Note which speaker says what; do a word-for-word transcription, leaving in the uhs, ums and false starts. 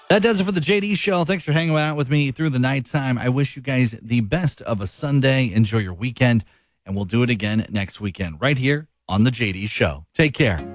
Speaker 1: That does it for the J D Show. Thanks for hanging out with me through the nighttime. I wish you guys the best of a Sunday. Enjoy your weekend, and we'll do it again next weekend right here on the J D Show. Take care.